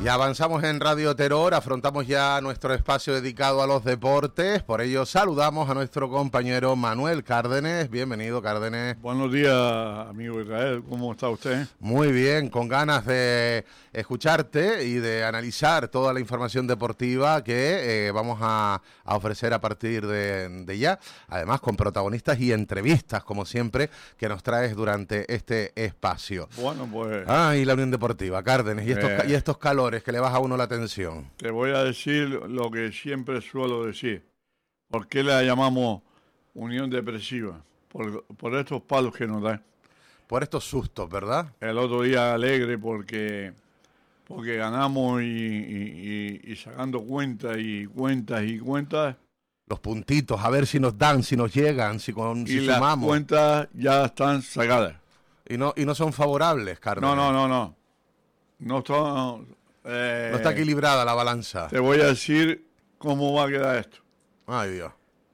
Y avanzamos en Radio Terror, afrontamos ya nuestro espacio dedicado a los deportes. Por ello saludamos a nuestro compañero Manuel Cárdenes. Bienvenido, Cárdenes. Buenos días, amigo Israel. ¿Cómo está usted? Muy bien, con ganas de escucharte y de analizar toda la información deportiva que vamos a ofrecer a partir de ya. Además, con protagonistas y entrevistas, como siempre, que nos traes durante este espacio. Bueno, pues... Y la Unión Deportiva, Cárdenes, y estos calores que le baja a uno la atención. Te voy a decir lo que siempre suelo decir. ¿Por qué la llamamos Unión Depresiva? Por estos palos que nos dan. Por estos sustos, ¿verdad? El otro día alegre porque ganamos y sacando cuentas y cuentas. Los puntitos, a ver si nos dan, si nos llegan, si sumamos. Las cuentas ya están sacadas. Y no son favorables, Cárdenes. No. No son... no está equilibrada la balanza. Te voy a decir cómo va a quedar esto. Ay, Dios.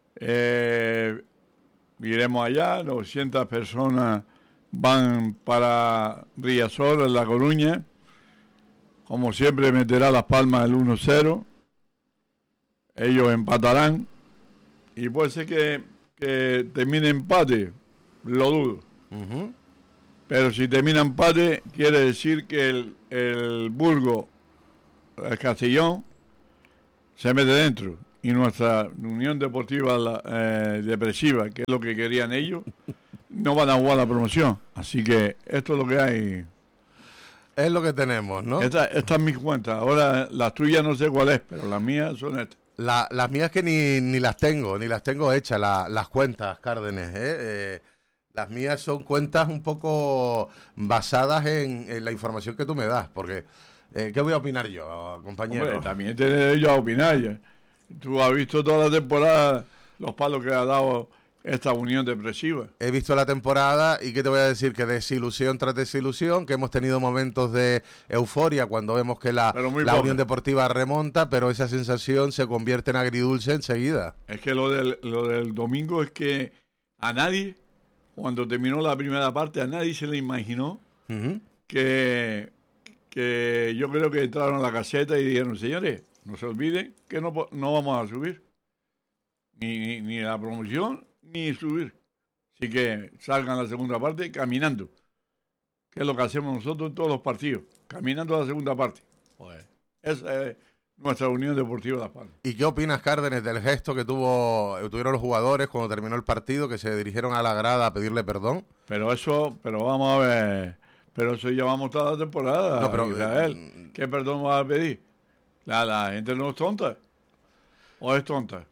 Iremos allá, 200 personas van para Riazor, en La Coruña. Como siempre meterá Las Palmas el 1-0. Ellos empatarán. Y puede ser que termine empate, lo dudo. Uh-huh. Pero si termina empate, quiere decir que el Burgos, el Castellón, se mete dentro. Y nuestra Unión Deportiva Depresiva, que es lo que querían ellos, no van a jugar la promoción. Así que esto es lo que hay. Es lo que tenemos, ¿no? Esta es mi cuenta. Ahora, las tuyas no sé cuál es, pero las mías son estas. Las mías que ni las tengo hechas, las cuentas, Cárdenes, Las mías son cuentas un poco basadas en la información que tú me das, porque ¿qué voy a opinar yo, compañero? Hombre, también tienes yo a opinar. Tú has visto toda la temporada los palos que ha dado esta Unión Depresiva. He visto la temporada y ¿qué te voy a decir? Que desilusión tras desilusión, que hemos tenido momentos de euforia cuando vemos que la Unión Deportiva remonta, pero esa sensación se convierte en agridulce enseguida. Es que lo del domingo es que a nadie, cuando terminó la primera parte, a nadie se le imaginó que yo creo que entraron a la caseta y dijeron, señores, no se olviden que no vamos a subir. Ni la promoción, ni subir. Así que salgan a la segunda parte caminando. Que es lo que hacemos nosotros en todos los partidos. Caminando a la segunda parte. Pues esa es nuestra Unión Deportiva Las Palmas. ¿Y qué opinas, Cárdenes, del gesto que tuvieron los jugadores cuando terminó el partido, que se dirigieron a la grada a pedirle perdón? Pero vamos a ver, pero eso llevamos toda la temporada, no, pero, Israel. ¿Qué perdón vas a pedir? La gente no es tonta. ¿O es tonta?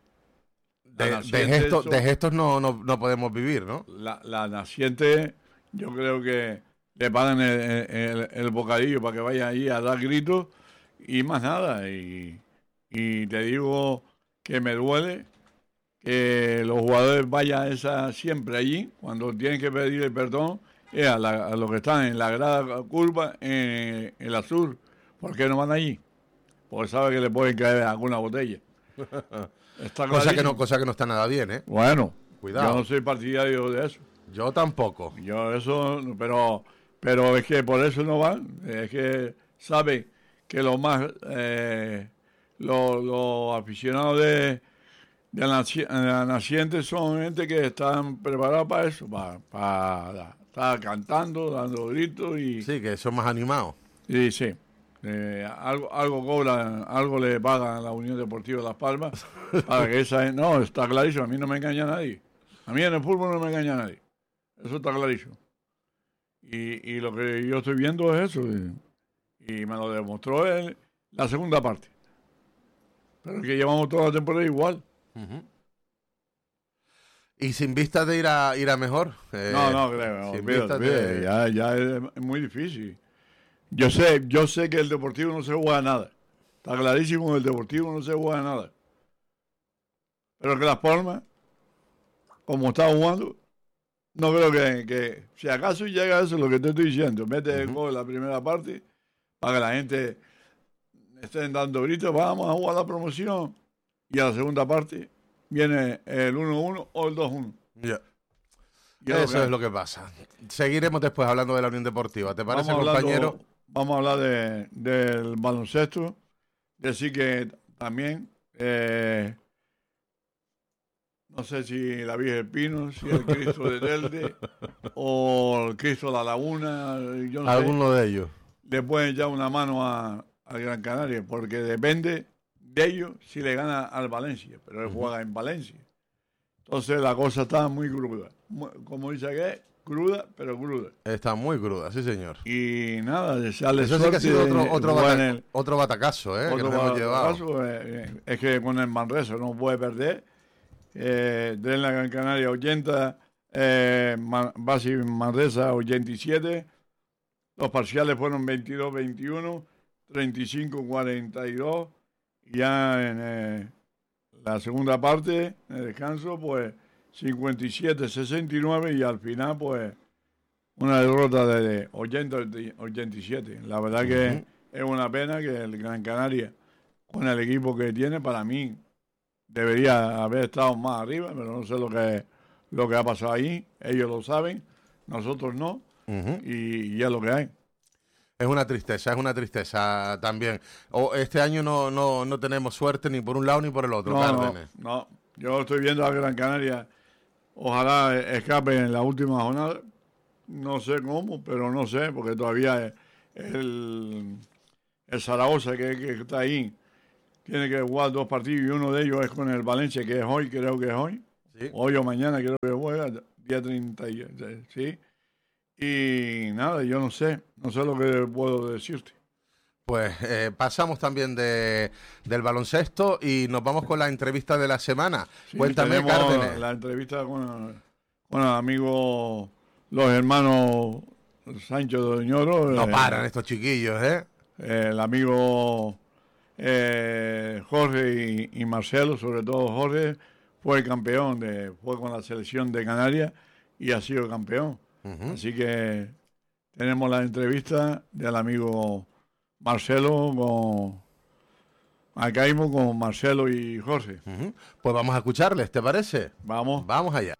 De gestos no podemos vivir, ¿no? La naciente, yo creo que le pagan el bocadillo para que vayan allí a dar gritos y más nada. Y te digo que me duele que los jugadores vayan siempre allí, cuando tienen que pedirle perdón, a los que están en la grada curva, en el azul. ¿Por qué no van allí? Porque sabe que le pueden caer alguna botella. Cosa que no está nada bien, ¿eh? Bueno, cuidado. Yo no soy partidario de eso. Yo tampoco. Pero es que por eso no van. Es que saben que los aficionados de la naciente son gente que están preparados para eso, para estar cantando, dando gritos y... Sí, que son más animados. Sí. Algo cobran, algo le pagan a la Unión Deportiva Las Palmas para que no, está clarísimo, a mí no me engaña nadie. A mí en el fútbol no me engaña nadie. Eso está clarísimo. Y lo que yo estoy viendo es eso. Y me lo demostró en la segunda parte. Pero es que llevamos toda la temporada igual. Uh-huh. ¿Y sin vistas de ir a mejor? No creo. Ya es muy difícil. Yo sé que el Deportivo no se juega nada. Está clarísimo que el Deportivo no se juega nada. Pero que Las Palmas, como está jugando, no creo que si acaso llega a eso, lo que te estoy diciendo, mete el gol en la primera parte para que la gente esté dando gritos, vamos a jugar la promoción. Y a la segunda parte viene el 1-1 o el 2-1. Ya. Eso es lo que pasa. Seguiremos después hablando de la Unión Deportiva. ¿Te parece, compañero? vamos a hablar del baloncesto. Decir que también, no sé si la Virgen del Pino, si el Cristo de Telde o el Cristo de la Laguna, yo no Alguno sé, de ellos. le pueden echar una mano al Gran Canaria, porque depende de ellos si le gana al Valencia, pero él juega en Valencia. Entonces la cosa está muy cruda. Como dice que cruda, pero cruda. Está muy cruda, sí, señor. Y nada, sale Eso sí que ha sido otro batacazo, que nos hemos llevado. Es que con el Manresa no puede perder. De la Gran Canaria 80, Basi Manresa 87. Los parciales fueron 22-21, 35-42. Ya en la segunda parte, en el descanso, pues 57-69 y al final, pues una derrota de 80-87. La verdad que es una pena que el Gran Canaria, con el equipo que tiene, para mí debería haber estado más arriba, pero no sé lo que ha pasado ahí. Ellos lo saben, nosotros no, y ya es lo que hay. Es una tristeza también. Este año no tenemos suerte ni por un lado ni por el otro, Cárdenas. No, yo estoy viendo a Gran Canaria, ojalá escape en la última jornada. No sé cómo, pero no sé, porque todavía el Zaragoza que está ahí tiene que jugar 2 partidos y uno de ellos es con el Valencia, que es hoy, creo que es hoy. Sí. Hoy o mañana creo que juega, día 30, ¿sí? Y nada, yo no sé lo que puedo decirte. Pues pasamos también del baloncesto y nos vamos con la entrevista de la semana. Sí, cuéntame, Cárdenas. La entrevista con el amigo, los hermanos Sancho de Doñoro. No paran estos chiquillos, ¿eh? El amigo Jorge y Marcelo, sobre todo Jorge, fue el campeón, fue con la selección de Canarias y ha sido campeón. Así que tenemos la entrevista del amigo Marcelo con Marcelo y Jorge. Pues vamos a escucharles, ¿te parece? Vamos allá.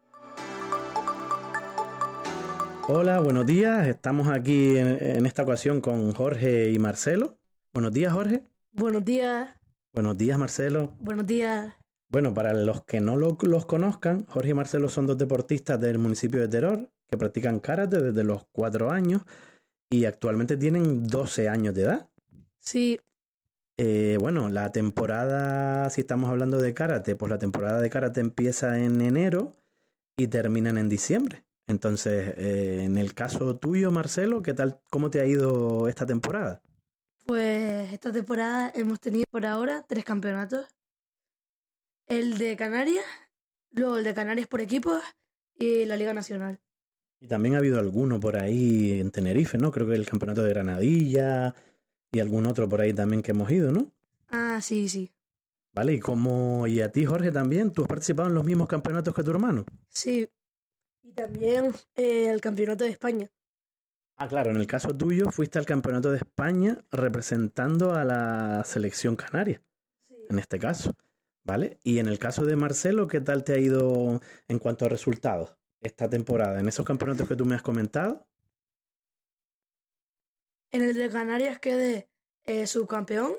Hola, buenos días. Estamos aquí en esta ocasión con Jorge y Marcelo. Buenos días, Jorge. Buenos días. Buenos días, Marcelo. Buenos días. Bueno, para los que no los conozcan, Jorge y Marcelo son 2 deportistas del municipio de Teror que practican karate desde los 4 años y actualmente tienen 12 años de edad. Sí. Bueno, la temporada, si estamos hablando de karate, pues la temporada de karate empieza en enero y termina en diciembre. Entonces, en el caso tuyo, Marcelo, ¿cómo te ha ido esta temporada? Pues esta temporada hemos tenido por ahora 3 campeonatos. El de Canarias, luego el de Canarias por equipos y la Liga Nacional. Y también ha habido alguno por ahí en Tenerife, ¿no? Creo que el campeonato de Granadilla y algún otro por ahí también que hemos ido, ¿no? Ah, sí. Vale, y a ti, Jorge, también, ¿tú has participado en los mismos campeonatos que tu hermano? Sí, y también el campeonato de España. Ah, claro, en el caso tuyo fuiste al campeonato de España representando a la selección canaria, sí. En este caso, ¿vale? Y en el caso de Marcelo, ¿qué tal te ha ido en cuanto a resultados esta temporada? ¿En esos campeonatos que tú me has comentado? En el de Canarias quedé subcampeón.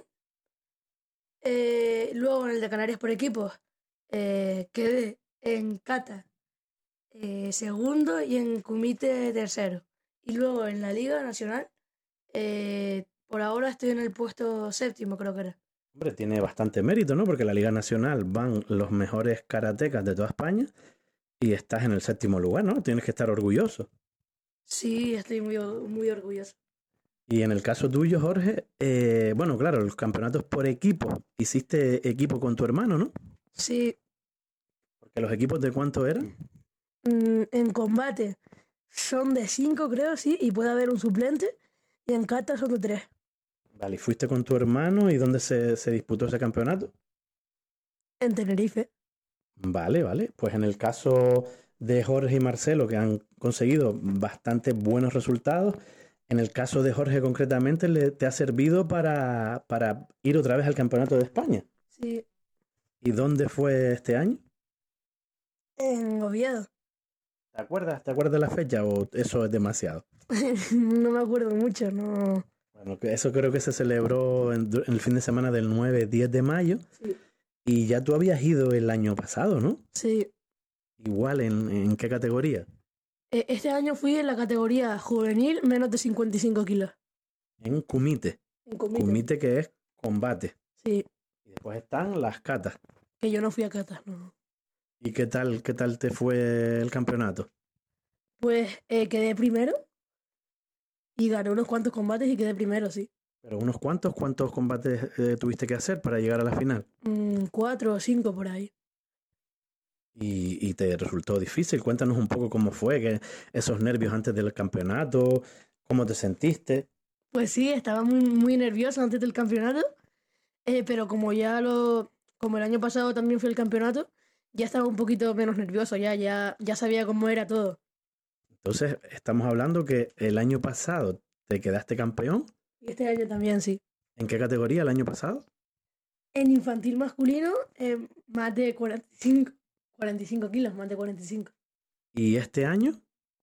Luego en el de Canarias por equipos quedé en kata segundo y en kumite tercero. Y luego en la Liga Nacional, por ahora estoy en el puesto 7º, creo que era. Hombre, tiene bastante mérito, ¿no? Porque en la Liga Nacional van los mejores karatecas de toda España y estás en el 7º lugar, ¿no? Tienes que estar orgulloso. Sí, estoy muy, muy orgulloso. Y en el caso tuyo, Jorge, bueno, claro, los campeonatos por equipo. Hiciste equipo con tu hermano, ¿no? Sí. ¿Porque los equipos de cuánto eran? En combate son de 5, creo, sí, y puede haber un suplente. Y en kata son de 3. Vale, ¿y fuiste con tu hermano? ¿Y dónde se disputó ese campeonato? En Tenerife. Vale. Pues en el caso de Jorge y Marcelo, que han conseguido bastante buenos resultados, en el caso de Jorge concretamente, ¿te ha servido para ir otra vez al campeonato de España? Sí. ¿Y dónde fue este año? En Oviedo. ¿Te acuerdas la fecha o eso es demasiado? No me acuerdo mucho, no. Bueno, eso creo que se celebró en el fin de semana del 9-10 de mayo. Sí. Y ya tú habías ido el año pasado, ¿no? Sí. Igual, ¿en qué categoría? Este año fui en la categoría juvenil menos de 55 kilos. En kumite. En comité. Kumite, que es combate. Sí, Y después están las katas. que yo no fui a catas, no. ¿Y qué tal te fue el campeonato? Pues quedé primero y gané unos cuantos combates y quedé primero, sí. Pero ¿cuántos combates tuviste que hacer para llegar a la final? 4 o 5 por ahí. Y te resultó difícil. Cuéntanos un poco cómo fue, esos nervios antes del campeonato, cómo te sentiste. Pues sí, estaba muy, muy nervioso antes del campeonato, pero como como el año pasado también fue el campeonato, ya estaba un poquito menos nervioso, ya sabía cómo era todo. Entonces, estamos hablando que el año pasado te quedaste campeón. Y este año también, sí. ¿En qué categoría el año pasado? En infantil masculino, más de 45 kilos, más de 45. ¿Y este año?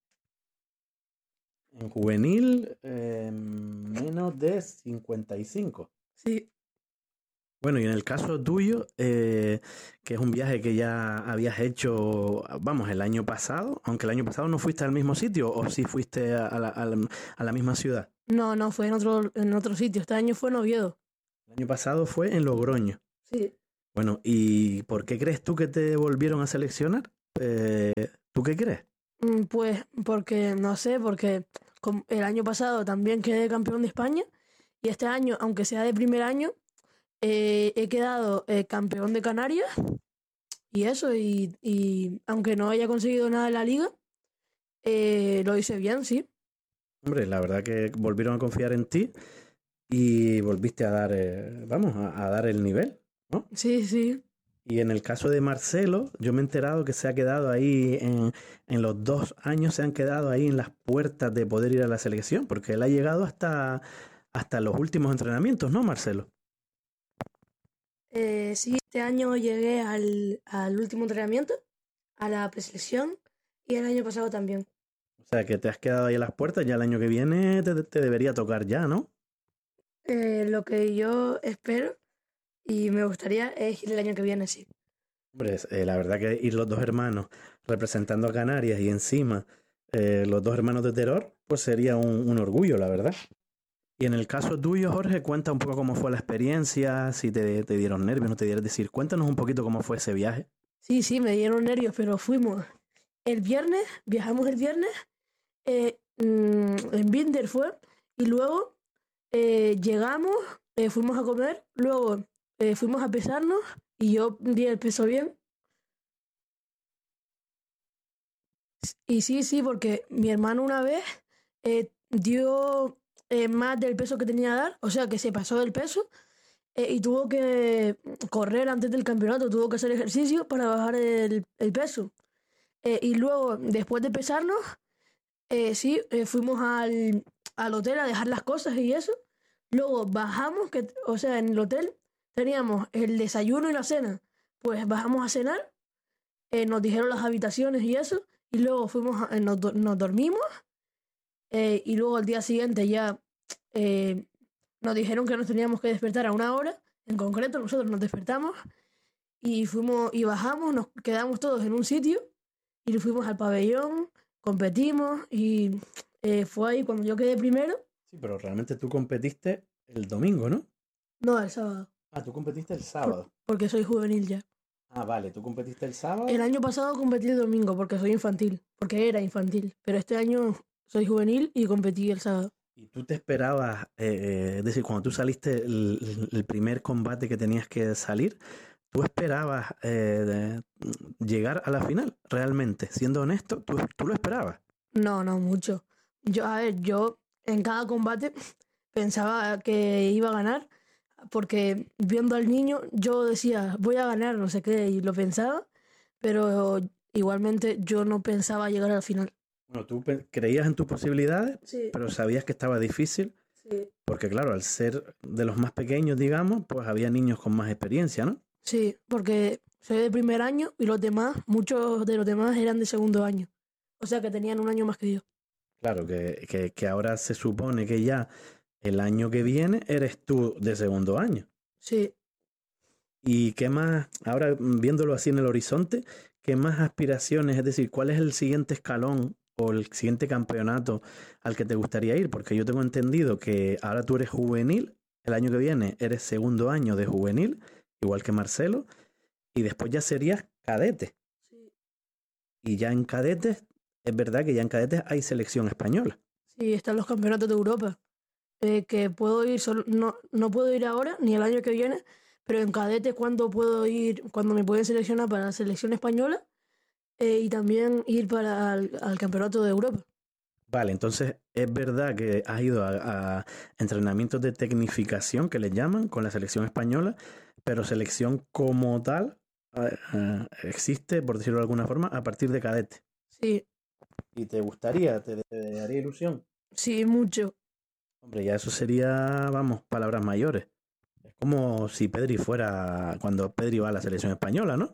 En juvenil, menos de 55. Sí, Bueno, y en el caso tuyo, que es un viaje que ya habías hecho, vamos, el año pasado, aunque el año pasado no fuiste al mismo sitio, o sí fuiste a la misma ciudad. no, fue en otro sitio. Este año fue en Oviedo. El año pasado fue en Logroño. Sí. Bueno, ¿y por qué crees tú que te volvieron a seleccionar? ¿Tú qué crees? Pues porque, no sé, porque el año pasado también quedé campeón de España y este año, aunque sea de primer año, he quedado campeón de Canarias y eso, y aunque no haya conseguido nada en la liga, lo hice bien, sí. Hombre, la verdad que volvieron a confiar en ti y volviste a dar, a dar el nivel, ¿no? Sí, sí. Y en el caso de Marcelo, yo me he enterado que se ha quedado ahí, en los 2 años se han quedado ahí en las puertas de poder ir a la selección, porque él ha llegado hasta los últimos entrenamientos, ¿no, Marcelo? Sí, este año llegué al último entrenamiento, a la preselección y el año pasado también. O sea, que te has quedado ahí a las puertas, ya el año que viene te debería tocar ya, ¿no? Lo que yo espero y me gustaría es ir el año que viene, sí. Hombre, la verdad que ir los 2 hermanos representando a Canarias y encima los 2 hermanos de Terror, pues sería un orgullo, la verdad. Y en el caso tuyo, Jorge, cuenta un poco cómo fue la experiencia, si te dieron nervios, no te dieron decir. Cuéntanos un poquito cómo fue ese viaje. Sí, me dieron nervios, pero fuimos el viernes, viajamos el viernes, en Binder fue, y luego llegamos, fuimos a comer, luego fuimos a pesarnos y yo di el peso bien. Y sí, porque mi hermano una vez dio más del peso que tenía que dar, o sea que se pasó del peso y tuvo que correr antes del campeonato, tuvo que hacer ejercicio para bajar el peso. Y luego, después de pesarnos, fuimos al hotel a dejar las cosas y eso. Luego bajamos, o sea, en el hotel teníamos el desayuno y la cena. Pues bajamos a cenar, nos dijeron las habitaciones y eso, y luego nos dormimos, y luego al día siguiente ya nos dijeron que nos teníamos que despertar a 1 hora. En concreto, nosotros nos despertamos y fuimos y bajamos, nos quedamos todos en un sitio y fuimos al pabellón, competimos y fue ahí cuando yo quedé primero. Sí, pero realmente tú competiste el domingo, ¿no? No, el sábado. Ah, tú competiste el sábado. Porque soy juvenil ya. Ah, vale, tú competiste el sábado. El año pasado competí el domingo porque soy infantil, porque era infantil, pero este año soy juvenil y competí el sábado. ¿Y tú te esperabas, es decir, cuando tú saliste el primer combate que tenías que salir, tú esperabas llegar a la final, realmente? Siendo honesto, ¿tú lo esperabas? No mucho. Yo en cada combate pensaba que iba a ganar, porque viendo al niño yo decía, voy a ganar, no sé qué, y lo pensaba, pero igualmente yo no pensaba llegar al final. Bueno, tú creías en tus posibilidades, Sí. pero sabías que estaba difícil, Sí. porque claro, al ser de los más pequeños, digamos, pues había niños con más experiencia, ¿no? Sí, porque soy de primer año y muchos de los demás eran de segundo año. O sea que tenían 1 año más que yo. Claro, que ahora se supone que ya el año que viene eres tú de segundo año. Sí. ¿Y qué más, ahora viéndolo así en el horizonte, qué más aspiraciones, es decir, cuál es el siguiente escalón o el siguiente campeonato al que te gustaría ir? Porque yo tengo entendido que ahora tú eres juvenil, el año que viene eres segundo año de juvenil, igual que Marcelo, y después ya serías cadete. Sí. Y ya en cadetes, es verdad que ya en cadetes hay selección española. Sí, están los campeonatos de Europa. Que puedo ir no puedo ir ahora ni el año que viene, pero en cadete cuando puedo ir, cuando me pueden seleccionar para la selección española y también ir para al campeonato de Europa. Vale, entonces es verdad que has ido a entrenamientos de tecnificación que le llaman con la selección española, pero selección como tal existe, por decirlo de alguna forma, a partir de cadete. Sí, ¿Y te gustaría, te haría ilusión? sí, mucho. Hombre, ya eso sería, vamos, palabras mayores. Es como si Pedri fuera, cuando Pedri va a la selección española, ¿no?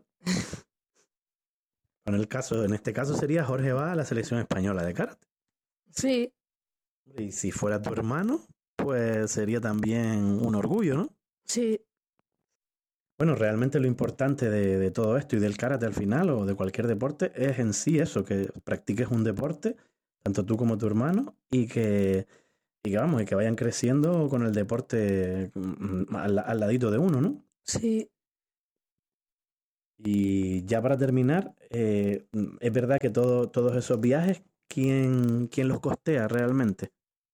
En este caso sería Jorge va a la selección española de karate. Sí, Y si fuera tu hermano, pues sería también un orgullo, ¿no? sí, Bueno, realmente lo importante de todo esto y del karate al final o de cualquier deporte es en sí eso, que practiques un deporte, tanto tú como tu hermano, y que vayan creciendo con el deporte al ladito de uno, ¿no? sí. Y ya para terminar, es verdad que todos esos viajes, ¿quién los costea realmente?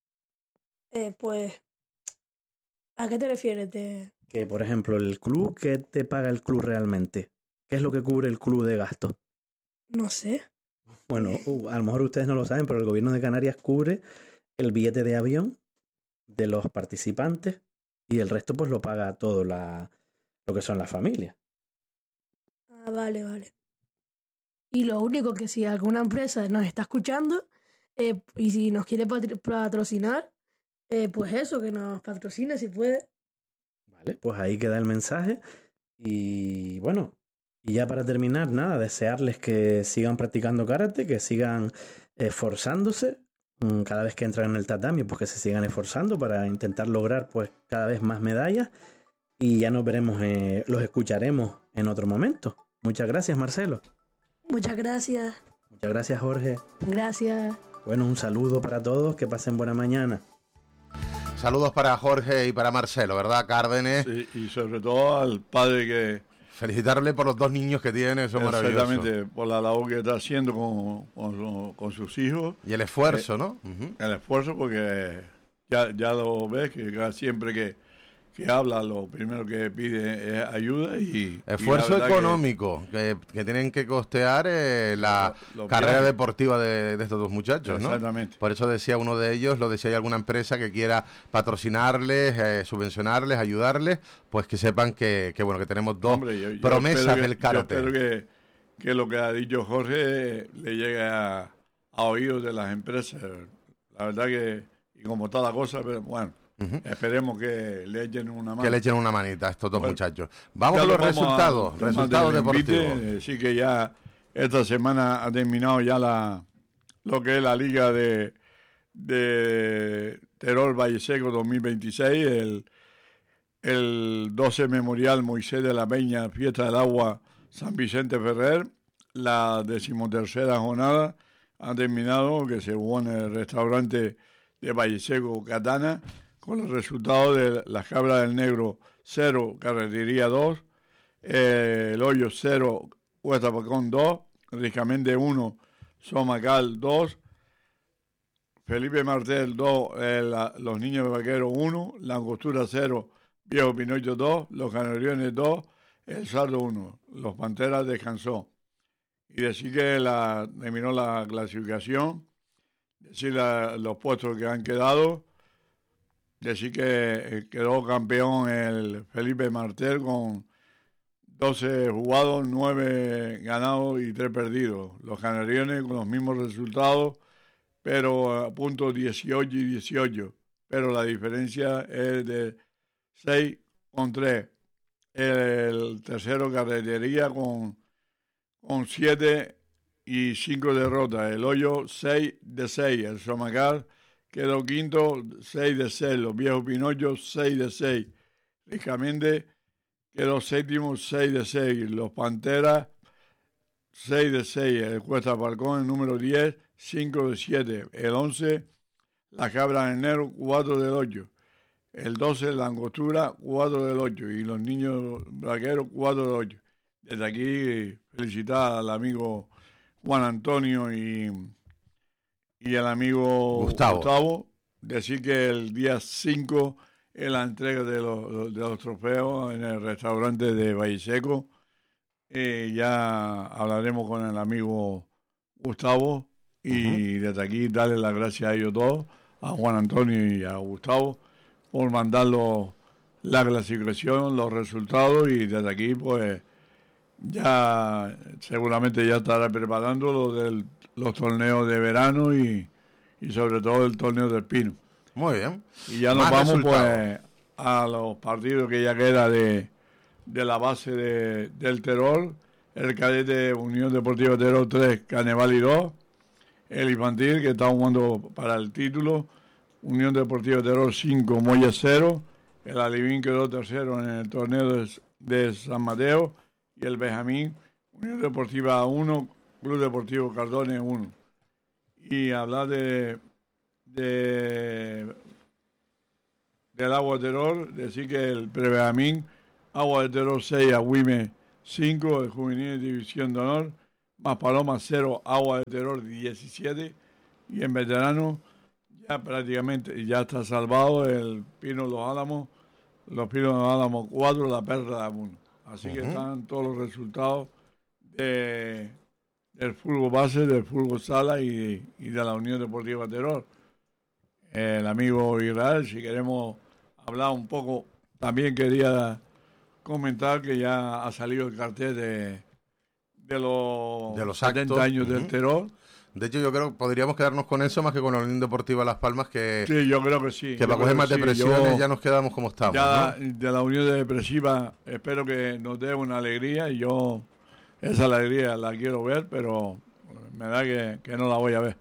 Pues, ¿a qué te refieres? Que, por ejemplo, el club, ¿qué te paga el club realmente? ¿Qué es lo que cubre el club de gastos? No sé. Bueno, a lo mejor ustedes no lo saben, pero el gobierno de Canarias cubre el billete de avión de los participantes y el resto pues lo paga todo lo que son las familias. Ah, vale, vale. Y lo único que si alguna empresa nos está escuchando y si nos quiere patrocinar, pues eso, que nos patrocine si puede. Vale, pues ahí queda el mensaje. Y bueno, y ya para terminar, nada, desearles que sigan practicando karate, que sigan esforzándose cada vez que entran en el tatami, pues que se sigan esforzando para intentar lograr pues cada vez más medallas y ya nos veremos, los escucharemos en otro momento. Muchas gracias, Marcelo. Muchas gracias. Muchas gracias, Jorge. Gracias. Bueno, un saludo para todos, que pasen buena mañana. Saludos para Jorge y para Marcelo, ¿verdad, Cárdenes? Sí, y sobre todo al padre que... Felicitarle por los 2 niños que tiene, son maravillosos. Exactamente, por la labor que está haciendo con sus hijos. Y el esfuerzo, ¿no? El esfuerzo, porque ya lo ves, que siempre que habla, lo primero que pide es ayuda y... Esfuerzo y la verdad económico que tienen que costear la carrera viajes deportiva de estos 2 muchachos, ¿no? Exactamente. Por eso decía uno de ellos, lo decía, hay alguna empresa que quiera patrocinarles, subvencionarles, ayudarles, pues que sepan que bueno, que tenemos 2 yo promesas del karate. Yo espero que lo que ha dicho Jorge le llegue a oídos de las empresas. La verdad que, y como toda cosa, pero bueno, esperemos que le echen una mano. Que le echen una manita a estos 2 muchachos. Vamos Ya con los vamos resultados, al resultados tema del deportivos. envite. Sí que ya esta semana ha terminado ya lo que es la liga de Terol Valle Seco 2026, el 12 Memorial Moisés de la Peña, Fiesta del Agua San Vicente Ferrer, la 13ª jornada ha terminado, que se jugó en el restaurante de Valle Seco Katana, con los resultados de las Cabras del Negro 0, Carretería 2, el Hoyo 0, Huesta Pacón 2, Riscamente 1, Somacal 2, Felipe Martel 2, Los Niños de Vaquero 1, La Angostura 0, Viejo Pinocho 2, Los Canariones 2, El Saldo 1. Los Panteras descansó. Y decir que terminó la clasificación, decir los puestos que han quedado, decir que quedó campeón el Felipe Martel con 12 jugados, 9 ganados y 3 perdidos. Los Canariones con los mismos resultados, pero a puntos 18 y 18. Pero la diferencia es de 6 con 3. El tercero, Carretería, con 7 y 5 derrotas. El Hoyo 6 de 6. El Somacar quedó quinto, 6 de 6. Los Viejos Pinochos 6 de 6. Riscamente quedó séptimo, 6 de 6. Los Panteras 6 de 6. El Cuesta Falcón, el número 10, 5 de 7. El 11, la Cabra del Negro, 4 del 8. El 12, la Angostura, 4 del 8. Y los Niños Braqueros, 4 del 8. Desde aquí, felicitar al amigo Juan Antonio y el amigo Gustavo. Decir que el día 5 es la entrega de los trofeos en el restaurante de Valle Seco. Ya hablaremos con el amigo Gustavo y desde aquí darle las gracias a ellos todos, a Juan Antonio y a Gustavo, por mandarlos la clasificación, los resultados, y desde aquí pues ya seguramente ya estará preparando los torneos de verano y sobre todo el torneo del Pino. Muy bien. Y ya nos vamos pues a los partidos que ya queda de la base del Terror. El cadete Unión Deportiva Terror 3, Carnaval y 2. El infantil, que está jugando para el título, Unión Deportiva Terror 5, Moya 0. El Alivín quedó tercero en el torneo de San Mateo. Y el Benjamín, Unión Deportiva 1, Club Deportivo Cardones 1. Y hablar del Agua de Terror, decir que el Pre-Benjamín, Agua de Terror 6, Agüime 5, el Juvenil División de Honor, más Paloma 0, Agua de Terror 17, y en veterano ya prácticamente ya está salvado el Pino Los Álamos, los Pinos Los Álamos 4, la Perla 1. Así que están todos los resultados del fútbol base, del fútbol sala y de la Unión Deportiva Terror. El amigo Israel, si queremos hablar un poco, también quería comentar que ya ha salido el cartel de los 70 años del Terror. De hecho, yo creo que podríamos quedarnos con eso más que con la Unión Deportiva Las Palmas, que sí, yo creo que sí. Que para coger más depresiones ya nos quedamos como estamos. Ya, ¿no? De la Unión Depresiva espero que nos dé una alegría, y yo esa alegría la quiero ver, pero me da que no la voy a ver.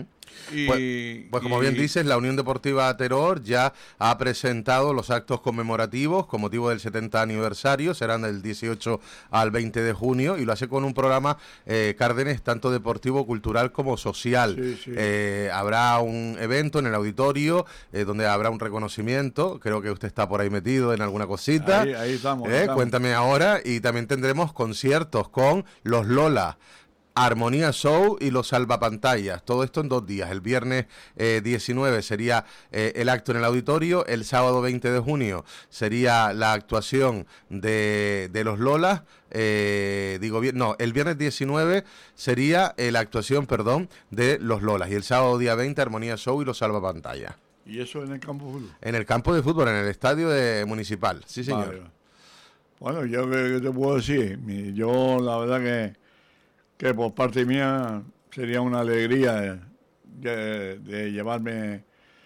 Pues como bien dices, la Unión Deportiva Terror ya ha presentado los actos conmemorativos con motivo del 70 aniversario, serán del 18 al 20 de junio, y lo hace con un programa, Cárdenes, tanto deportivo, cultural como social. Sí. Habrá un evento en el auditorio donde habrá un reconocimiento, creo que usted está por ahí metido en alguna cosita. Ahí estamos. Cuéntame ahora, y también tendremos conciertos con los Lola, Armonía Show y los Salvapantallas, todo esto en 2 días. El viernes 19 sería el acto en el auditorio, el sábado 20 de junio sería la actuación de los Lolas, el viernes 19 sería la actuación, de los Lolas, y el sábado día 20 Armonía Show y los Salvapantallas. ¿Y eso en el campo de fútbol? En el campo de fútbol, en el estadio municipal, sí señor. Vale. Bueno, yo qué te puedo decir, yo la verdad que por parte mía sería una alegría de llevarme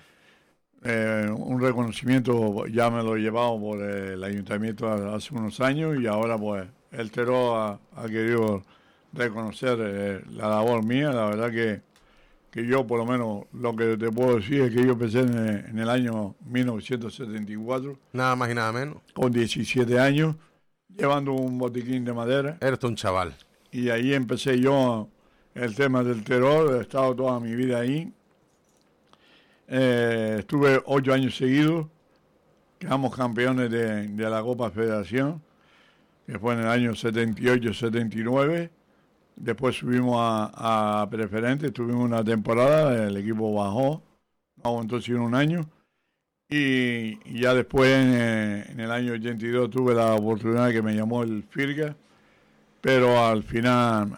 un reconocimiento. Ya me lo he llevado por el ayuntamiento hace unos años, y ahora pues el Terror ha querido reconocer la labor mía. La verdad que yo, por lo menos, lo que te puedo decir es que yo empecé en el año 1974. Nada más y nada menos. Con 17 años, llevando un botiquín de madera. Eres un chaval. Y ahí empecé yo el tema del Terror, he estado toda mi vida ahí. Estuve 8 años seguidos, quedamos campeones de la Copa Federación, que fue en el año 78-79. Después subimos a Preferente, tuvimos una temporada, el equipo bajó, no aguantó sino un año. Y ya después, en el año 82, tuve la oportunidad que me llamó el Firga, pero al final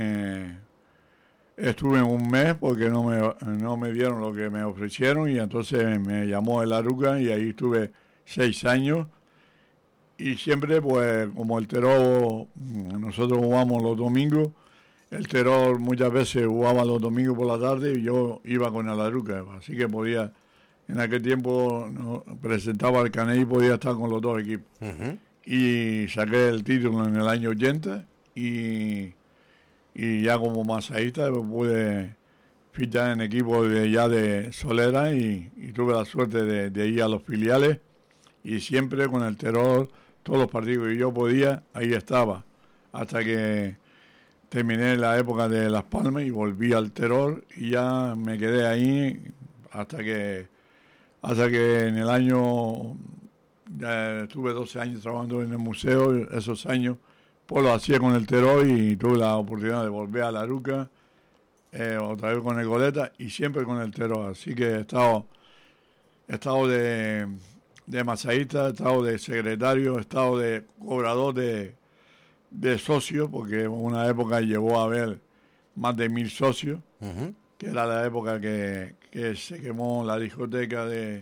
estuve un mes porque no me dieron lo que me ofrecieron, y entonces me llamó el Aruca y ahí estuve 6 años. Y siempre, pues, como el Terror, nosotros jugamos los domingos, el Terror muchas veces jugaba los domingos por la tarde y yo iba con el Aruca, así que podía, en aquel tiempo presentaba el Caney y podía estar con los 2 equipos. Y saqué el título en el año 80 y y ya como masaísta pude fichar en equipo de Solera y tuve la suerte de ir a los filiales y siempre con el Terror, todos los partidos que yo podía, ahí estaba, hasta que terminé la época de Las Palmas y volví al Terror y ya me quedé ahí hasta que en el año, ya estuve 12 años trabajando en el museo, esos años pues lo hacía con el Terror y tuve la oportunidad de volver a La Aruca, otra vez con el Goleta y siempre con el Terror, así que he estado de masaísta, he estado de secretario, he estado de cobrador de socios, porque una época llegó a haber más de 1000 socios, que era la época que se quemó la discoteca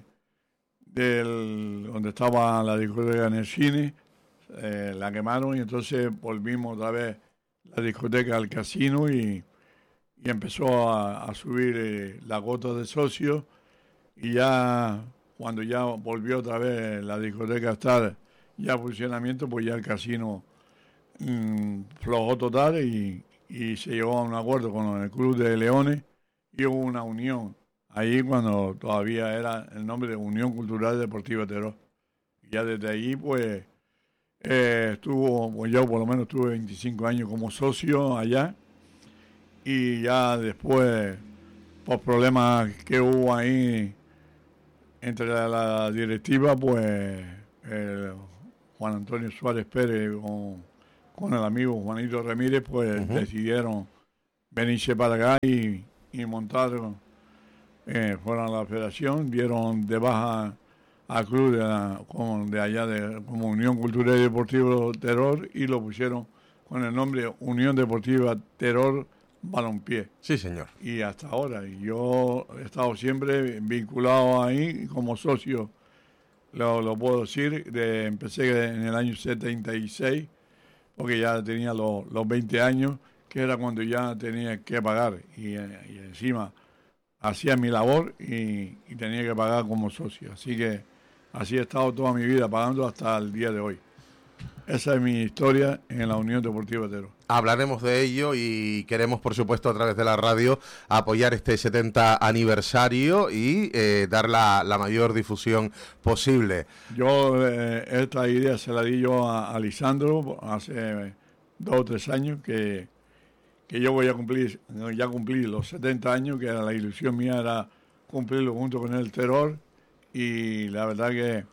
donde estaba la discoteca en el cine, la quemaron y entonces volvimos otra vez la discoteca al casino y empezó a subir la cuota de socios y ya cuando ya volvió otra vez la discoteca a estar ya en funcionamiento, pues ya el casino flojó total y se llegó a un acuerdo con el Club de Leones y hubo una unión ahí cuando todavía era el nombre de Unión Cultural Deportiva Terror. Y ya desde ahí pues pues yo por lo menos estuve 25 años como socio allá y ya después por problemas que hubo ahí entre la directiva, pues Juan Antonio Suárez Pérez con el amigo Juanito Ramírez, pues decidieron venirse para acá y montaron, fueron a la federación, dieron de baja al club de allá como Unión Cultural y Deportiva Terror y lo pusieron con el nombre Unión Deportiva Terror Balompié. Sí, señor. Y hasta ahora, yo he estado siempre vinculado ahí como socio, lo puedo decir, empecé en el año 76, porque ya tenía los 20 años, que era cuando ya tenía que pagar, y encima hacía mi labor y tenía que pagar como socio. Así que así he estado toda mi vida, pagando hasta el día de hoy. Esa es mi historia en la Unión Deportiva Terror. Hablaremos de ello y queremos, por supuesto, a través de la radio apoyar este 70 aniversario y dar la mayor difusión posible. Yo esta idea se la di yo a Lisandro hace 2 o 3 años que yo voy a cumplir, ya cumplí los 70 años, que era la ilusión mía era cumplirlo junto con el Terror y la verdad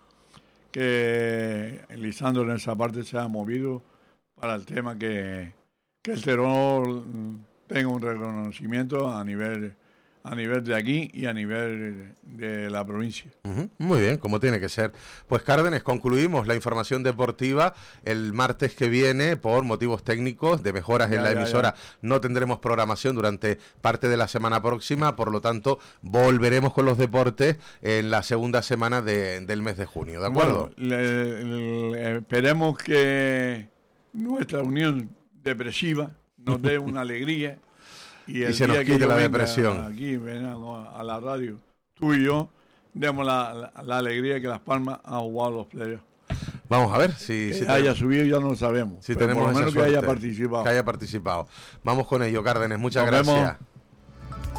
que Lisandro en esa parte se ha movido para el tema que el Terror tenga un reconocimiento a nivel de aquí y a nivel de la provincia. Muy bien, como tiene que ser. Pues Cárdenas, concluimos la información deportiva. El martes que viene, por motivos técnicos de mejoras en la emisora, no tendremos programación durante parte de la semana próxima, por lo tanto volveremos con los deportes en la segunda semana del mes de junio, ¿de acuerdo? Bueno, esperemos que nuestra unión depresiva nos dé una alegría y se nos quite la depresión. Aquí a la radio, tú y yo, demos la alegría que Las Palmas ha jugado los playoffs. Vamos a ver si haya subido, ya no lo sabemos. Si tenemos por lo menos que haya participado. Que haya participado. Vamos con ello, Cárdenas. Muchas gracias.